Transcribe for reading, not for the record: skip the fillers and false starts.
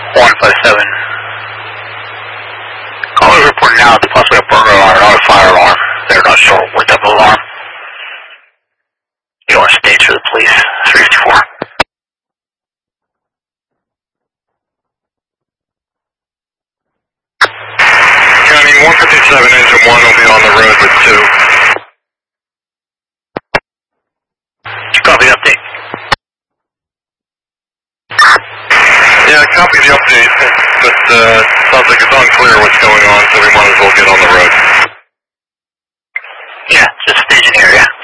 157. Call is reporting now that possibly a burglar alarm, not a fire alarm. They're not sure what type of alarm. You don't want to stage for the police. 354. County 157, engine 1 will be on the road with 2. Copy the update. Yeah, copy the update, but sounds like it's unclear what's going on, so we might as well get on the road. Yeah, just staging area.